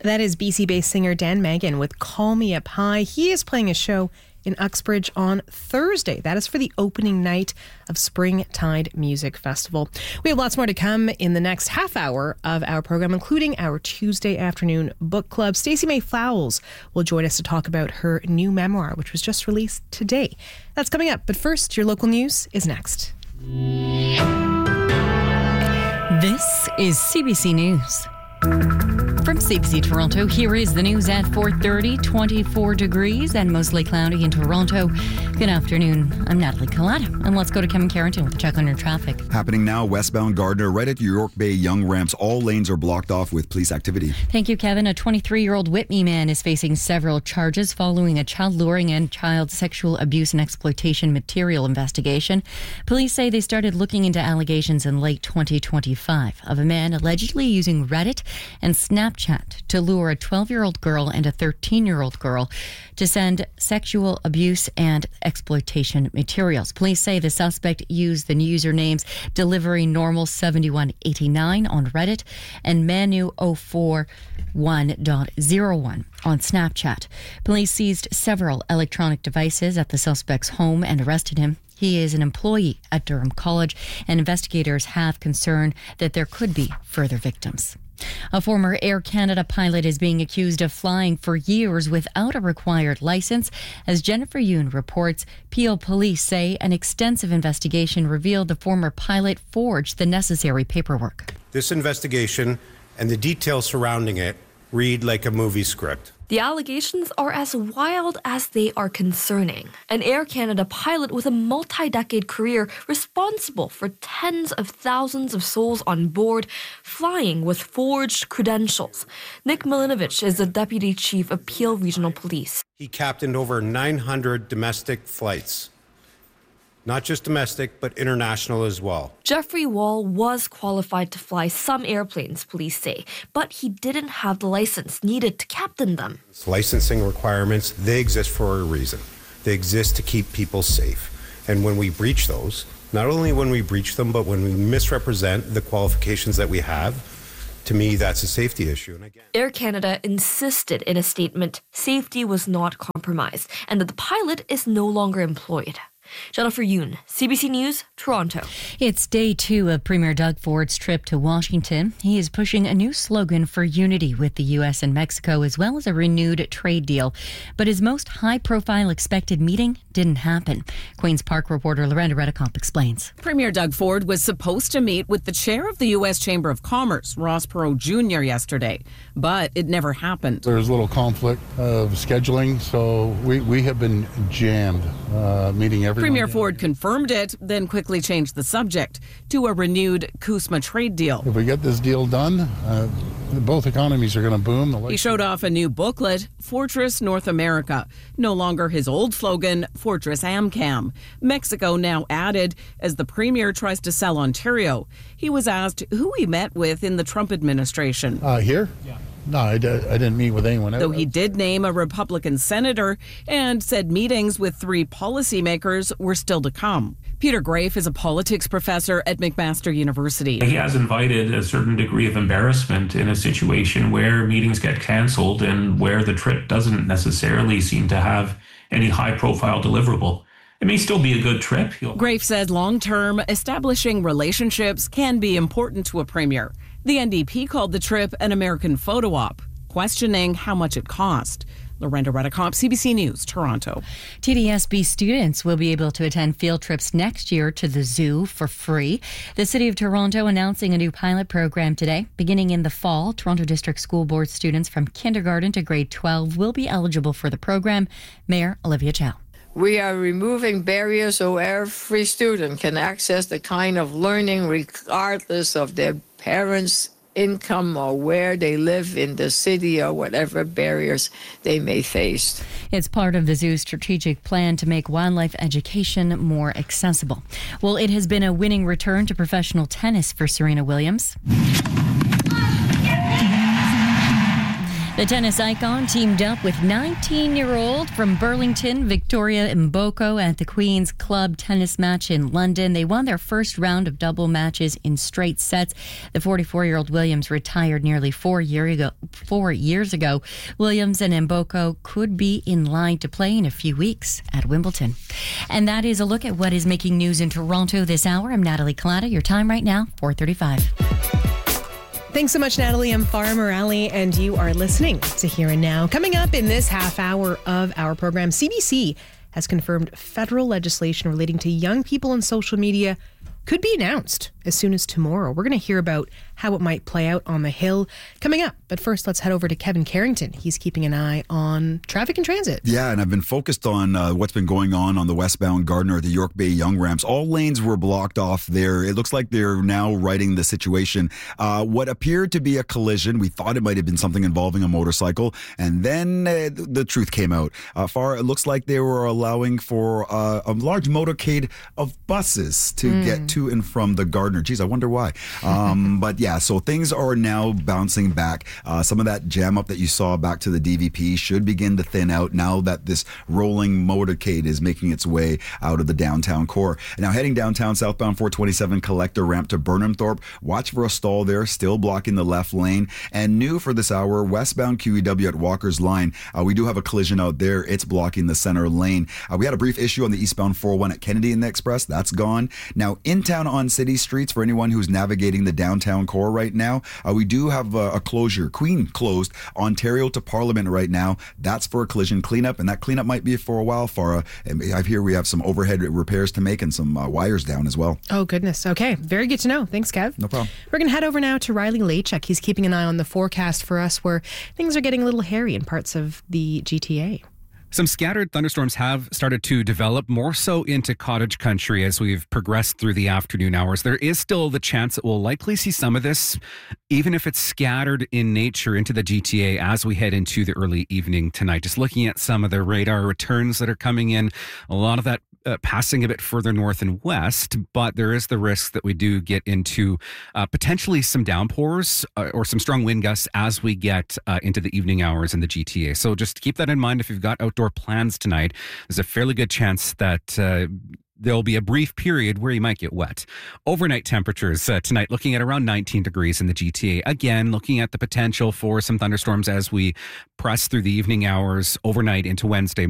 That is BC-based singer Dan Megan with Call Me Up High. He is playing a show in Uxbridge on Thursday. That is for the opening night of Springtide Music Festival. We have lots more to come in the next half hour of our program, including our Tuesday afternoon book club. Stacey May Flowles will join us to talk about her new memoir, which was just released today. That's coming up. But first, your local news is next. This is CBC News. From CBC Toronto, here is the news at 4:30, 24 degrees and mostly cloudy in Toronto. Good afternoon. I'm Natalie Collette, and let's go to Kevin Carrington with a check on your traffic. Happening now, westbound Gardner, right at York Bay Young Ramps. All lanes are blocked off with police activity. Thank you, Kevin. A 23-year-old Whitby man is facing several charges following a child luring and child sexual abuse and exploitation material investigation. Police say they started looking into allegations in late 2025 of a man allegedly using Reddit and Snapchat to lure a 12-year-old girl and a 13-year-old girl to send sexual abuse and exploitation materials. Police say the suspect used the usernames deliverynormal7189 on Reddit and Manu041.01 on Snapchat. Police seized several electronic devices at the suspect's home and arrested him. He is an employee at Durham College, and investigators have concern that there could be further victims. A former Air Canada pilot is being accused of flying for years without a required license. As Jennifer Yoon reports, Peel police say an extensive investigation revealed the former pilot forged the necessary paperwork. This investigation and the details surrounding it read like a movie script. The allegations are as wild as they are concerning. An Air Canada pilot with a multi-decade career responsible for tens of thousands of souls on board, flying with forged credentials. Nick Milinovich is the Deputy Chief of Peel Regional Police. He captained over 900 domestic flights. Not just domestic, but international as well. Jeffrey Wall was qualified to fly some airplanes, police say, but he didn't have the license needed to captain them. Licensing requirements, they exist for a reason. They exist to keep people safe. And when we breach those, not only when we breach them, but when we misrepresent the qualifications that we have, to me, that's a safety issue. And again, Air Canada insisted in a statement safety was not compromised and that the pilot is no longer employed. Jennifer Yoon, CBC News, Toronto. It's day 2 of Premier Doug Ford's trip to Washington. He is pushing a new slogan for unity with the U.S. and Mexico, as well as a renewed trade deal. But his most high-profile expected meeting didn't happen. Queen's Park reporter Lorenda Redicomp explains. Premier Doug Ford was supposed to meet with the chair of the U.S. Chamber of Commerce, Ross Perot Jr., yesterday, but it never happened. There's a little conflict of scheduling, so we have been jammed, meeting every Premier Ford confirmed it, then quickly changed the subject to a renewed CUSMA trade deal. If we get this deal done, both economies are going to boom. He showed off a new booklet, Fortress North America. No longer his old slogan, Fortress AmCam. Mexico now added as the Premier tries to sell Ontario. He was asked who he met with in the Trump administration. Here? Yeah. No, I didn't meet with anyone. Though he did name a Republican senator and said meetings with 3 policymakers were still to come. Peter Grafe is a politics professor at McMaster University. He has invited a certain degree of embarrassment in a situation where meetings get cancelled and where the trip doesn't necessarily seem to have any high-profile deliverable. It may still be a good trip. Grafe said long-term, establishing relationships can be important to a premier. The NDP called the trip an American photo op, questioning how much it cost. Lorenda Redicomp, CBC News, Toronto. TDSB students will be able to attend field trips next year to the zoo for free. The City of Toronto announcing a new pilot program today. Beginning in the fall, Toronto District School Board students from kindergarten to grade 12 will be eligible for the program. Mayor Olivia Chow. We are removing barriers so every student can access the kind of learning regardless of their parents' income or where they live in the city or whatever barriers they may face. It's part of the zoo's strategic plan to make wildlife education more accessible. Well, it has been a winning return to professional tennis for Serena Williams. The tennis icon teamed up with 19-year-old from Burlington, Victoria Mboko, at the Queen's Club tennis match in London. They won their first round of double matches in straight sets. The 44-year-old Williams retired nearly 4 years ago. Williams and Mboko could be in line to play in a few weeks at Wimbledon. And that is a look at what is making news in Toronto this hour. I'm Natalie Collada. Your time right now, 4:35. Thanks so much, Natalie. I'm Farah Morali, and you are listening to Here and Now. Coming up in this half hour of our program, CBC has confirmed federal legislation relating to young people and social media could be announced as soon as tomorrow. We're going to hear about how it might play out on the Hill coming up. But first, let's head over to Kevin Carrington. He's keeping an eye on traffic and transit. Yeah, and I've been focused on what's been going on the westbound Gardiner, the York Bay Young ramps. All lanes were blocked off there. It looks like they're now righting the situation. What appeared to be a collision, we thought it might have been something involving a motorcycle, and then the truth came out. It looks like they were allowing for a large motorcade of buses to get to and from the Gardiner. Geez, I wonder why. But yeah, so things are now bouncing back. Some of that jam up that you saw back to the DVP should begin to thin out now that this rolling motorcade is making its way out of the downtown core. Now heading downtown, southbound 427 collector ramp to Burnhamthorpe. Watch for a stall there, still blocking the left lane. And new for this hour, westbound QEW at Walker's Line. We do have a collision out there. It's blocking the center lane. We had a brief issue on the eastbound 401 at Kennedy and the Express. That's gone. Now in town on city streets, for anyone who's navigating the downtown core right now, we do have a closure. Queen closed Ontario to Parliament right now. That's for a collision cleanup, and that cleanup might be for a while, Farah. I hear we have some overhead repairs to make and some wires down as well. Oh, goodness. Okay. Very good to know. Thanks, Kev. No problem. We're going to head over now to Riley Lachuk. He's keeping an eye on the forecast for us where things are getting a little hairy in parts of the GTA. Some scattered thunderstorms have started to develop, more so into cottage country as we've progressed through the afternoon hours. There is still the chance that we'll likely see some of this, even if it's scattered in nature, into the GTA as we head into the early evening tonight. Just looking at some of the radar returns that are coming in, a lot of that passing a bit further north and west, but there is the risk that we do get into potentially some downpours or some strong wind gusts as we get into the evening hours in the GTA. So just keep that in mind if you've got outdoor plans tonight. There's a fairly good chance that there'll be a brief period where you might get wet. Overnight temperatures tonight looking at around 19 degrees in the GTA. Again, looking at the potential for some thunderstorms as we press through the evening hours overnight into Wednesday